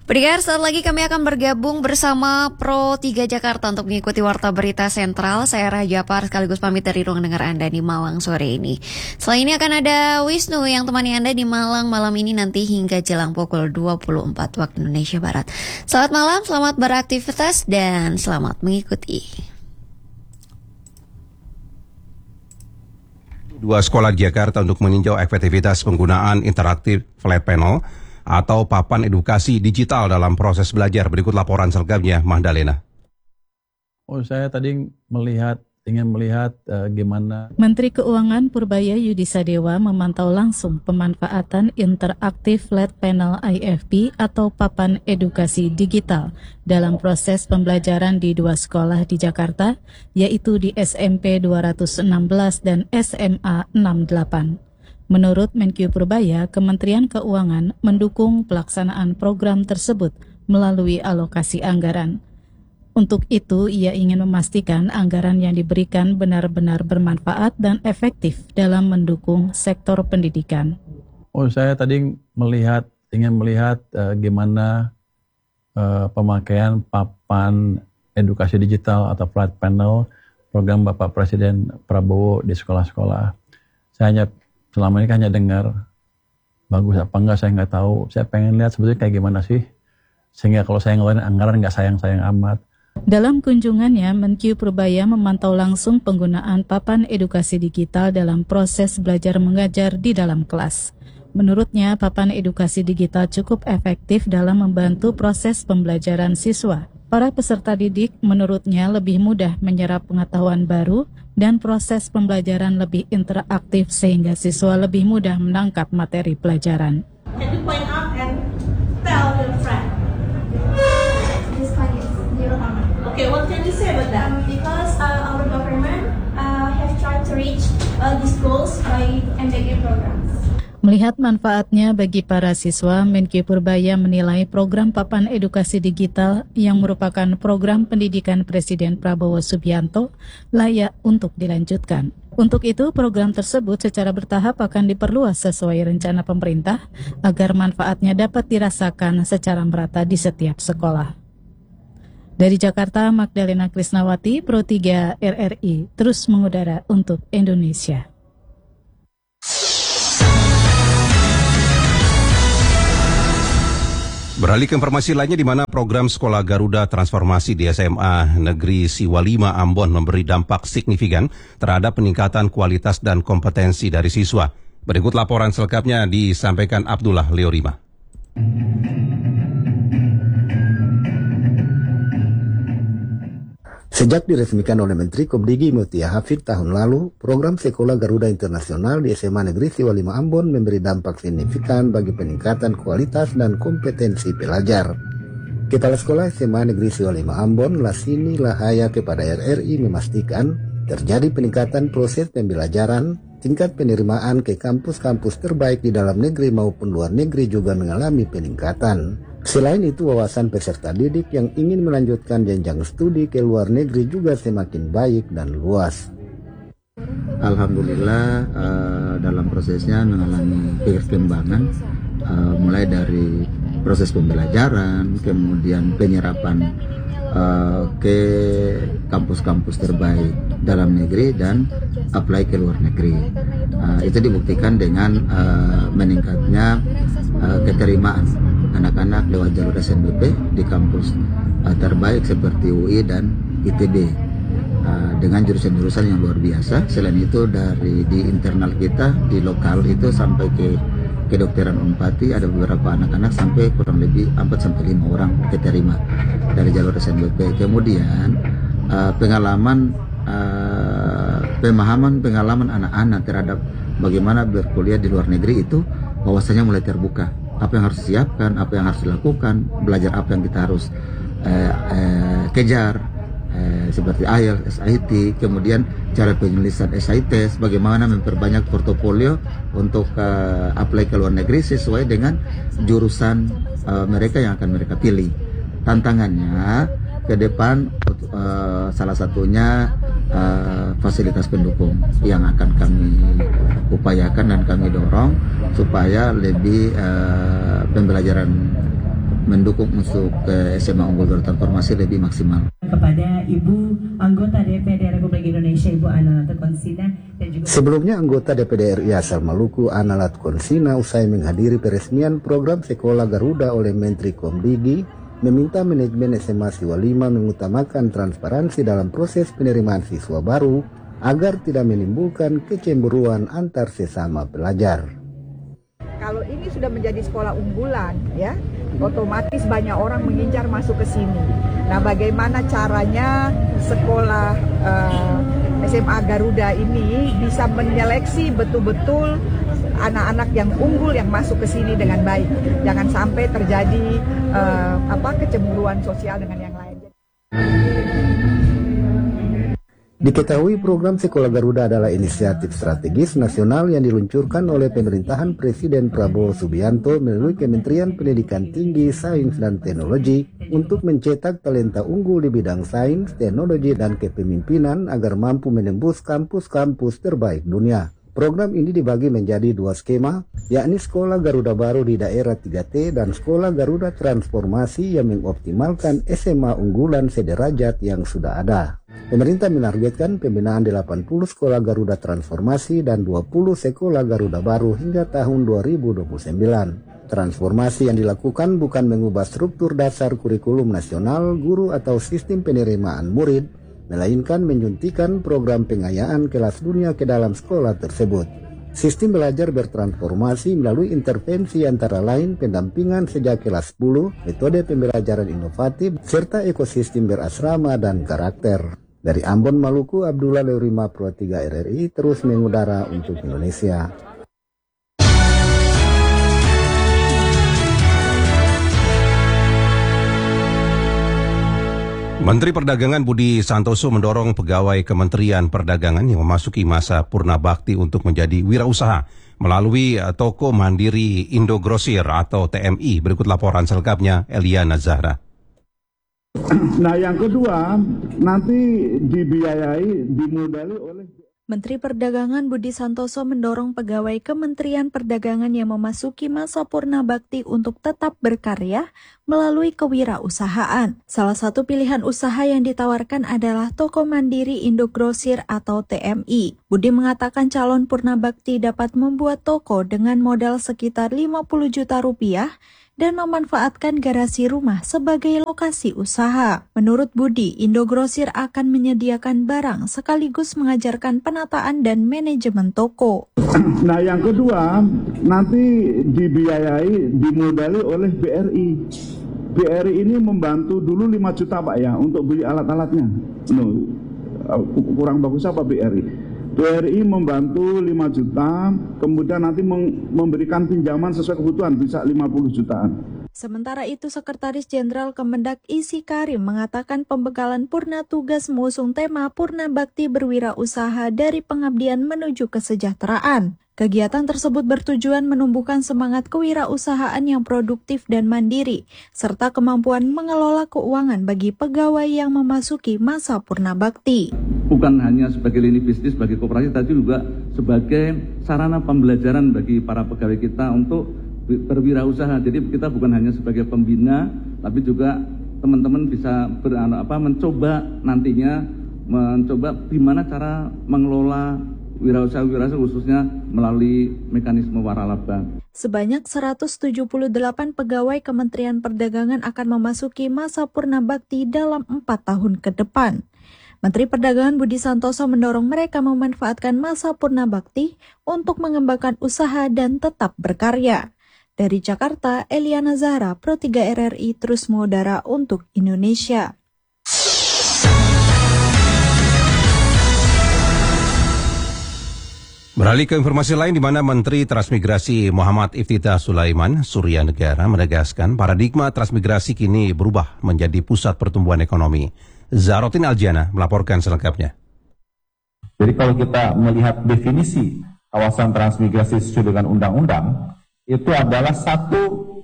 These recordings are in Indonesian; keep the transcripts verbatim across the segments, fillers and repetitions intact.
Pendengar, saat lagi kami akan bergabung bersama Pro tiga Jakarta untuk mengikuti Warta Berita Sentral. Saya Raja Par, sekaligus pamit dari ruang dengar Anda di Malang sore ini. Selain ini akan ada Wisnu yang temani Anda di Malang malam ini nanti hingga jelang pukul dua puluh empat waktu Indonesia Barat. Selamat malam, selamat beraktivitas, dan selamat mengikuti. Dua sekolah di Jakarta untuk meninjau efektivitas penggunaan interaktif flat panel atau papan edukasi digital dalam proses belajar. Berikut laporan selengkapnya, Mahdalena. Oh, saya tadi melihat, ingin melihat uh, gimana. Menteri Keuangan Purbaya Yudisadewa memantau langsung pemanfaatan interaktif flat panel I F P atau papan edukasi digital dalam proses pembelajaran di dua sekolah di Jakarta, yaitu di S M P dua ratus enam belas dan S M A enam puluh delapan. Menurut Menkyu Purbaya, Kementerian Keuangan mendukung pelaksanaan program tersebut melalui alokasi anggaran. Untuk itu, ia ingin memastikan anggaran yang diberikan benar-benar bermanfaat dan efektif dalam mendukung sektor pendidikan. Oh, saya tadi melihat, ingin melihat uh, gimana uh, pemakaian papan edukasi digital atau flat panel program Bapak Presiden Prabowo di sekolah-sekolah. Saya hanya selama ini kan hanya dengar, bagus apa enggak saya nggak tahu. Saya pengen lihat sebetulnya kayak gimana sih, sehingga kalau saya ngeluarin anggaran nggak sayang-sayang amat. Dalam kunjungannya, Menkyu Purbaya memantau langsung penggunaan papan edukasi digital dalam proses belajar mengajar di dalam kelas. Menurutnya, papan edukasi digital cukup efektif dalam membantu proses pembelajaran siswa. Para peserta didik menurutnya lebih mudah menyerap pengetahuan baru dan proses pembelajaran lebih interaktif sehingga siswa lebih mudah menangkap materi pelajaran. Can you point out and tell your friend? This one is zero comma. Okay, what can you say about that? Um, because uh, our government uh, have tried to reach uh, these goals by M B G programs. Melihat manfaatnya bagi para siswa, Menkyu Purbaya menilai program papan edukasi digital yang merupakan program pendidikan Presiden Prabowo Subianto layak untuk dilanjutkan. Untuk itu, program tersebut secara bertahap akan diperluas sesuai rencana pemerintah agar manfaatnya dapat dirasakan secara merata di setiap sekolah. Dari Jakarta, Magdalena Krisnawati, Pro tiga R R I, terus mengudara untuk Indonesia. Beralih ke informasi lainnya, di mana program Sekolah Garuda Transformasi di S M A Negeri Siwa lima Ambon memberi dampak signifikan terhadap peningkatan kualitas dan kompetensi dari siswa. Berikut laporan selengkapnya disampaikan Abdullah Leorima. Sejak diresmikan oleh Menteri Kobdigi Mutia Hafid tahun lalu, program Sekolah Garuda Internasional di S M A Negeri Siwa lima Ambon memberi dampak signifikan bagi peningkatan kualitas dan kompetensi pelajar. Kepala Sekolah S M A Negeri Siwa lima Ambon, Lasini Lahaya kepada R R I memastikan terjadi peningkatan proses pembelajaran, tingkat penerimaan ke kampus-kampus terbaik di dalam negeri maupun luar negeri juga mengalami peningkatan. Selain itu, wawasan peserta didik yang ingin melanjutkan jenjang studi ke luar negeri juga semakin baik dan luas. Alhamdulillah uh, dalam prosesnya mengalami perkembangan uh, mulai dari proses pembelajaran, kemudian penyerapan uh, ke kampus-kampus terbaik dalam negeri dan apply ke luar negeri. Uh, itu dibuktikan dengan uh, meningkatnya uh, keterimaan anak-anak lewat jalur S N B P di kampus uh, terbaik seperti U I dan I T B uh, dengan jurusan-jurusan yang luar biasa. Selain itu dari di internal kita di lokal itu sampai ke kedokteran Unpati ada beberapa anak-anak sampai kurang lebih empat sampai lima orang keterima dari jalur S N B P. Kemudian uh, pengalaman uh, pemahaman pengalaman anak-anak terhadap bagaimana berkuliah di luar negeri itu wawasannya mulai terbuka. Apa yang harus disiapkan, apa yang harus dilakukan, belajar apa yang kita harus eh, eh, kejar, eh, seperti I E L T S, S I T, kemudian cara penulisan S I T, bagaimana memperbanyak portofolio untuk eh, apply ke luar negeri sesuai dengan jurusan eh, mereka yang akan mereka pilih. Tantangannya ke depan uh, salah satunya uh, fasilitas pendukung yang akan kami upayakan dan kami dorong supaya lebih uh, pembelajaran mendukung untuk ke S M A Unggul Bertransformasi lebih maksimal. Kepada Ibu anggota D P D Republik Indonesia Ibu Ana Latkonsina dan juga Sebelumnya anggota D P D R I asal Maluku Ana Latkonsina usai menghadiri peresmian program Sekolah Garuda oleh Menteri Komdigi meminta manajemen S M A Siwa lima mengutamakan transparansi dalam proses penerimaan siswa baru agar tidak menimbulkan kecemburuan antar sesama pelajar. Kalau ini sudah menjadi sekolah unggulan, ya, otomatis banyak orang mengincar masuk ke sini. Nah, bagaimana caranya sekolah uh, S M A Garuda ini bisa menyeleksi betul-betul anak-anak yang unggul yang masuk ke sini dengan baik. Jangan sampai terjadi uh, apa kecemburuan sosial dengan yang lain. Diketahui program Sekolah Garuda adalah inisiatif strategis nasional yang diluncurkan oleh pemerintahan Presiden Prabowo Subianto melalui Kementerian Pendidikan Tinggi, Sains, dan Teknologi untuk mencetak talenta unggul di bidang sains, teknologi, dan kepemimpinan agar mampu menembus kampus-kampus terbaik dunia. Program ini dibagi menjadi dua skema, yakni Sekolah Garuda Baru di daerah tiga T dan Sekolah Garuda Transformasi yang mengoptimalkan S M A unggulan sederajat yang sudah ada. Pemerintah menargetkan pembinaan delapan puluh sekolah Garuda Transformasi dan dua puluh sekolah Garuda Baru hingga tahun dua ribu dua puluh sembilan. Transformasi yang dilakukan bukan mengubah struktur dasar kurikulum nasional, guru atau sistem penerimaan murid, melainkan menyuntikkan program pengayaan kelas dunia ke dalam sekolah tersebut. Sistem belajar bertransformasi melalui intervensi antara lain pendampingan sejak kelas sepuluh, metode pembelajaran inovatif, serta ekosistem berasrama dan karakter. Dari Ambon, Maluku, Abdullah Leurima Pro tiga R R I terus mengudara untuk Indonesia. Menteri Perdagangan Budi Santoso mendorong pegawai Kementerian Perdagangan yang memasuki masa purna bakti untuk menjadi wirausaha melalui toko mandiri Indogrosir atau T M I. Berikut laporan selengkapnya Eliana Zahra. Nah, yang kedua, nanti dibiayai, dimodali oleh... Menteri Perdagangan Budi Santoso mendorong pegawai Kementerian Perdagangan yang memasuki masa purna bakti untuk tetap berkarya melalui kewirausahaan. Salah satu pilihan usaha yang ditawarkan adalah toko mandiri Indogrosir atau T M I. Budi mengatakan calon purna bakti dapat membuat toko dengan modal sekitar lima puluh juta rupiah dan memanfaatkan garasi rumah sebagai lokasi usaha. Menurut Budi, Indogrosir akan menyediakan barang sekaligus mengajarkan penataan dan manajemen toko. Nah, yang kedua, nanti dibiayai, dimodali oleh B R I. B R I ini membantu dulu lima juta Pak ya, untuk beli alat-alatnya. No, kurang bagus apa B R I? B R I membantu lima juta, kemudian nanti memberikan pinjaman sesuai kebutuhan, bisa lima puluh jutaan. Sementara itu, Sekretaris Jenderal Kemendak Isi Karim mengatakan pembekalan purna tugas mengusung tema Purna Bakti Berwirausaha dari Pengabdian Menuju Kesejahteraan. Kegiatan tersebut bertujuan menumbuhkan semangat kewirausahaan yang produktif dan mandiri, serta kemampuan mengelola keuangan bagi pegawai yang memasuki masa purna bakti. Bukan hanya sebagai lini bisnis bagi koperasi, tapi juga sebagai sarana pembelajaran bagi para pegawai kita untuk berwirausaha. Jadi kita bukan hanya sebagai pembina, tapi juga teman-teman bisa ber, apa, mencoba nantinya, mencoba gimana cara mengelola wirausaha-wirausaha khususnya melalui mekanisme waralaba. Sebanyak seratus tujuh puluh delapan pegawai Kementerian Perdagangan akan memasuki masa purna bakti dalam empat tahun ke depan. Menteri Perdagangan Budi Santoso mendorong mereka memanfaatkan masa purna bakti untuk mengembangkan usaha dan tetap berkarya. Dari Jakarta, Eliana Zahra, Pro tiga R R I terus mengudara untuk Indonesia. Beralih ke informasi lain di mana Menteri Transmigrasi Muhammad Iftithah Sulaiman Surya Negara menegaskan paradigma transmigrasi kini berubah menjadi pusat pertumbuhan ekonomi. Zarotin Aljana melaporkan selengkapnya. Jadi kalau kita melihat definisi kawasan transmigrasi sesuai dengan undang-undang, itu adalah satu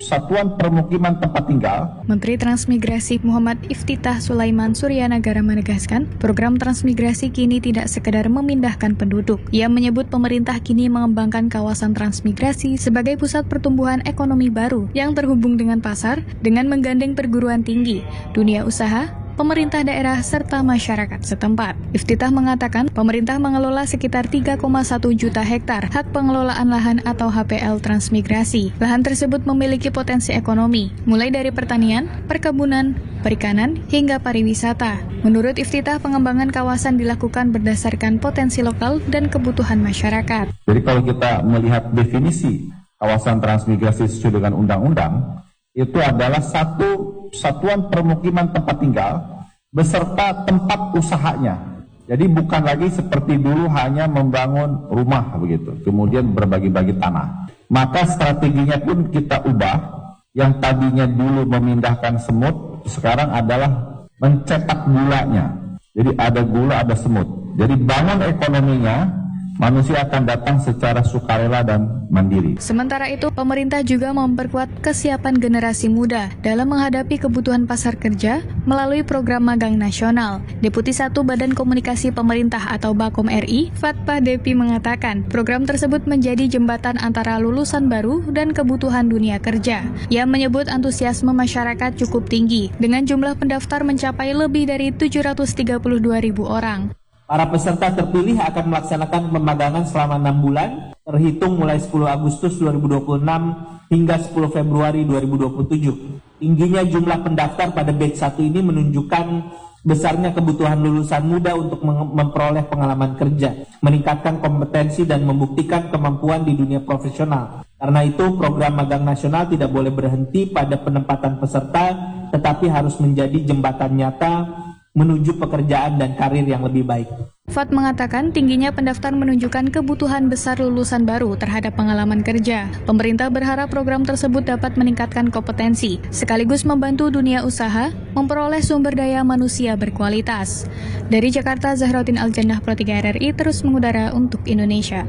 satuan permukiman tempat tinggal. Menteri Transmigrasi Muhammad Iftitah Sulaiman Suryanagara menegaskan, program transmigrasi kini tidak sekedar memindahkan penduduk. Ia menyebut pemerintah kini mengembangkan kawasan transmigrasi sebagai pusat pertumbuhan ekonomi baru yang terhubung dengan pasar dengan menggandeng perguruan tinggi, dunia usaha, pemerintah daerah, serta masyarakat setempat. Iftitah mengatakan pemerintah mengelola sekitar tiga koma satu juta hektar hak pengelolaan lahan atau H P L transmigrasi. Lahan tersebut memiliki potensi ekonomi, mulai dari pertanian, perkebunan, perikanan, hingga pariwisata. Menurut Iftitah, pengembangan kawasan dilakukan berdasarkan potensi lokal dan kebutuhan masyarakat. Jadi kalau kita melihat definisi kawasan transmigrasi sesuai dengan undang-undang, itu adalah satu satuan permukiman tempat tinggal beserta tempat usahanya. Jadi bukan lagi seperti dulu hanya membangun rumah begitu, kemudian berbagi-bagi tanah. Maka strateginya pun kita ubah, yang tadinya dulu memindahkan semut, sekarang adalah mencetak gulanya. Jadi ada gula, ada semut. Jadi bangun ekonominya, manusia akan datang secara sukarela dan mandiri. Sementara itu, pemerintah juga memperkuat kesiapan generasi muda dalam menghadapi kebutuhan pasar kerja melalui program magang nasional. Deputi satu Badan Komunikasi Pemerintah atau Bakom R I, Fatpah Depi mengatakan, program tersebut menjadi jembatan antara lulusan baru dan kebutuhan dunia kerja. Ia menyebut antusiasme masyarakat cukup tinggi, dengan jumlah pendaftar mencapai lebih dari tujuh ratus tiga puluh dua ribu orang. Para peserta terpilih akan melaksanakan pemagangan selama enam bulan, terhitung mulai sepuluh Agustus dua ribu dua puluh enam hingga sepuluh Februari dua ribu dua puluh tujuh. Tingginya jumlah pendaftar pada batch satu ini menunjukkan besarnya kebutuhan lulusan muda untuk memperoleh pengalaman kerja, meningkatkan kompetensi dan membuktikan kemampuan di dunia profesional. Karena itu, program magang nasional tidak boleh berhenti pada penempatan peserta, tetapi harus menjadi jembatan nyata menuju pekerjaan dan karir yang lebih baik. Fat mengatakan tingginya pendaftar menunjukkan kebutuhan besar lulusan baru terhadap pengalaman kerja. Pemerintah berharap program tersebut dapat meningkatkan kompetensi, sekaligus membantu dunia usaha memperoleh sumber daya manusia berkualitas. Dari Jakarta, Zahrotin Aljannah, Pro tiga R R I, terus mengudara untuk Indonesia.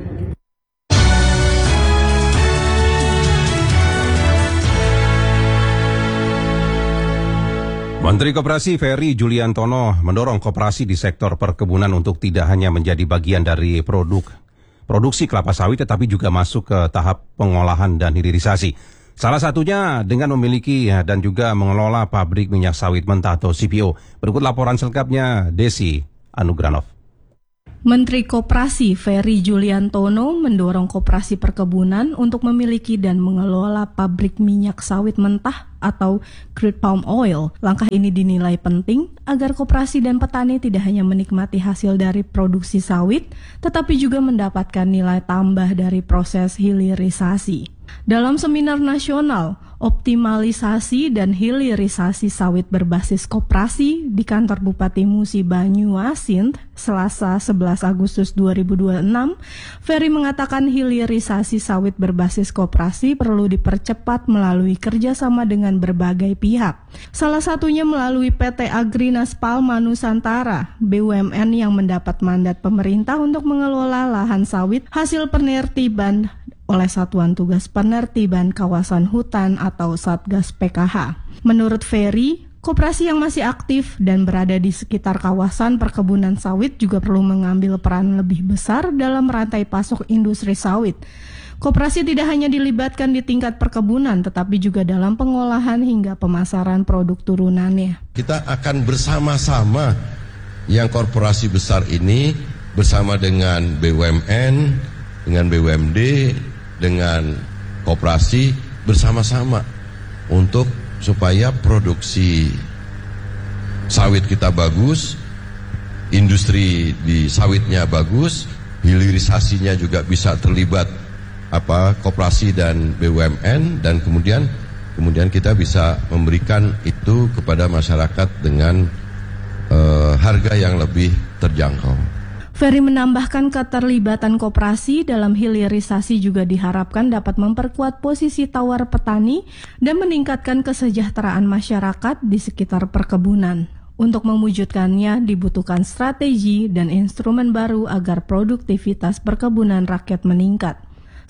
Menteri Koperasi Ferry Juliantono mendorong koperasi di sektor perkebunan untuk tidak hanya menjadi bagian dari produk produksi kelapa sawit tetapi juga masuk ke tahap pengolahan dan hilirisasi. Salah satunya dengan memiliki dan juga mengelola pabrik minyak sawit mentah atau C P O. Berikut laporan selengkapnya Desi Anugranov. Menteri Koperasi Ferry Juliantono mendorong koperasi perkebunan untuk memiliki dan mengelola pabrik minyak sawit mentah atau crude palm oil. Langkah ini dinilai penting agar koperasi dan petani tidak hanya menikmati hasil dari produksi sawit, tetapi juga mendapatkan nilai tambah dari proses hilirisasi. Dalam seminar nasional, optimalisasi dan hilirisasi sawit berbasis koperasi di kantor Bupati Musi Banyuasin, Selasa sebelas Agustus dua ribu dua puluh enam, Ferry mengatakan hilirisasi sawit berbasis koperasi perlu dipercepat melalui kerjasama dengan berbagai pihak. Salah satunya melalui P T Agrinas Palma Nusantara, B U M N yang mendapat mandat pemerintah untuk mengelola lahan sawit hasil penertiban oleh Satuan Tugas Penertiban Kawasan Hutan atau Satgas P K H. Menurut Ferry, koperasi yang masih aktif dan berada di sekitar kawasan perkebunan sawit juga perlu mengambil peran lebih besar dalam rantai pasok industri sawit. Koperasi tidak hanya dilibatkan di tingkat perkebunan, tetapi juga dalam pengolahan hingga pemasaran produk turunannya. Kita akan bersama-sama yang korporasi besar ini bersama dengan B U M N, dengan B U M D, dengan koperasi bersama-sama untuk supaya produksi sawit kita bagus, industri di sawitnya bagus, hilirisasinya juga bisa terlibat apa koperasi dan B U M N, dan kemudian kemudian kita bisa memberikan itu kepada masyarakat dengan uh, harga yang lebih terjangkau. Ferry menambahkan keterlibatan koperasi dalam hilirisasi juga diharapkan dapat memperkuat posisi tawar petani dan meningkatkan kesejahteraan masyarakat di sekitar perkebunan. Untuk mewujudkannya dibutuhkan strategi dan instrumen baru agar produktivitas perkebunan rakyat meningkat.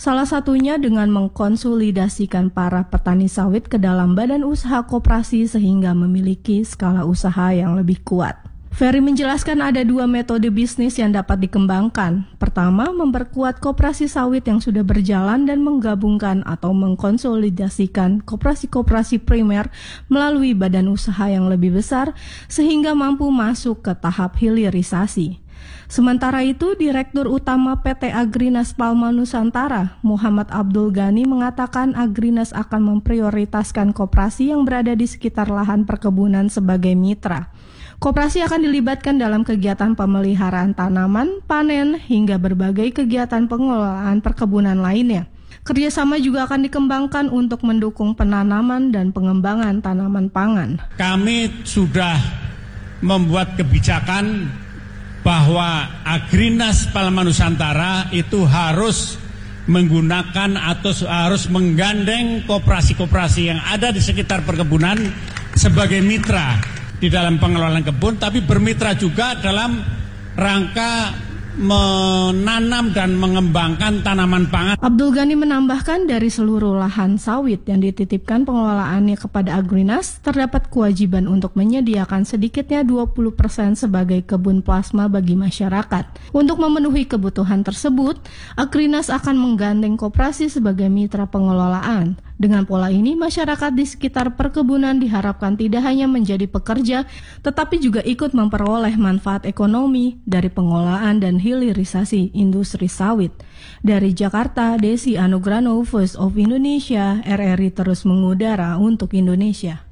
Salah satunya dengan mengkonsolidasikan para petani sawit ke dalam badan usaha koperasi sehingga memiliki skala usaha yang lebih kuat. Ferry menjelaskan ada dua metode bisnis yang dapat dikembangkan. Pertama, memperkuat koperasi sawit yang sudah berjalan dan menggabungkan atau mengkonsolidasikan koperasi-koperasi primer melalui badan usaha yang lebih besar sehingga mampu masuk ke tahap hilirisasi. Sementara itu, Direktur Utama P T Agrinas Palma Nusantara, Muhammad Abdul Ghani mengatakan Agrinas akan memprioritaskan koperasi yang berada di sekitar lahan perkebunan sebagai mitra. Koperasi akan dilibatkan dalam kegiatan pemeliharaan tanaman, panen, hingga berbagai kegiatan pengelolaan perkebunan lainnya. Kerjasama juga akan dikembangkan untuk mendukung penanaman dan pengembangan tanaman pangan. Kami sudah membuat kebijakan bahwa Agrinas Palma Nusantara itu harus menggunakan atau harus menggandeng koperasi-koperasi yang ada di sekitar perkebunan sebagai mitra di dalam pengelolaan kebun, tapi bermitra juga dalam rangka menanam dan mengembangkan tanaman pangan. Abdul Ghani menambahkan dari seluruh lahan sawit yang dititipkan pengelolaannya kepada Agrinas, terdapat kewajiban untuk menyediakan sedikitnya dua puluh persen sebagai kebun plasma bagi masyarakat. Untuk memenuhi kebutuhan tersebut, Agrinas akan menggandeng koperasi sebagai mitra pengelolaan. Dengan pola ini, masyarakat di sekitar perkebunan diharapkan tidak hanya menjadi pekerja, tetapi juga ikut memperoleh manfaat ekonomi dari pengelolaan dan hilirisasi industri sawit. Dari Jakarta, Desi Anugrano, Voice of Indonesia, R R I terus mengudara untuk Indonesia.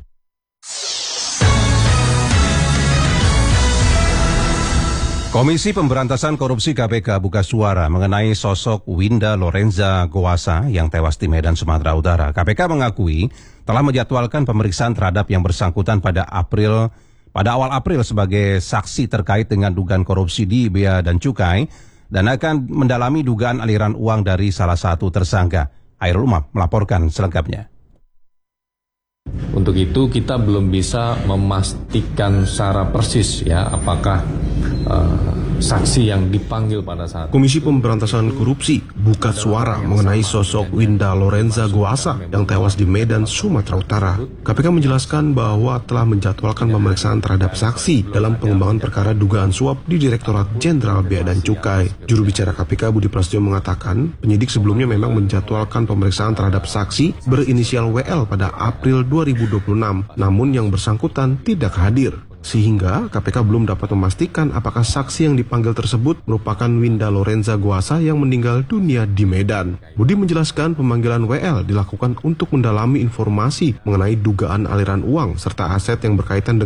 Komisi Pemberantasan Korupsi K P K buka suara mengenai sosok Winda Lorenza Goasa yang tewas di Medan, Sumatera Utara. K P K mengakui telah menjadwalkan pemeriksaan terhadap yang bersangkutan pada April pada awal April sebagai saksi terkait dengan dugaan korupsi di Bea dan Cukai dan akan mendalami dugaan aliran uang dari salah satu tersangka. Airul Umam melaporkan selengkapnya. Untuk itu kita belum bisa memastikan secara persis ya apakah uh, saksi yang dipanggil pada saat Komisi Pemberantasan Korupsi buka suara mengenai sosok Winda Lorenza Goasa yang tewas di Medan, Sumatera Utara. K P K menjelaskan bahwa telah menjadwalkan pemeriksaan terhadap saksi dalam pengembangan perkara dugaan suap di Direktorat Jenderal Bea dan Cukai. Juru bicara K P K Budi Prasetyo mengatakan penyidik sebelumnya memang menjadwalkan pemeriksaan terhadap saksi berinisial W L pada April dua ribu dua puluh enam, namun yang bersangkutan tidak hadir. Sehingga K P K belum dapat memastikan apakah saksi yang dipanggil tersebut merupakan Winda Lorenza Goasa yang meninggal dunia di Medan. Budi menjelaskan pemanggilan W L dilakukan untuk mendalami informasi mengenai dugaan aliran uang serta aset yang berkaitan dengan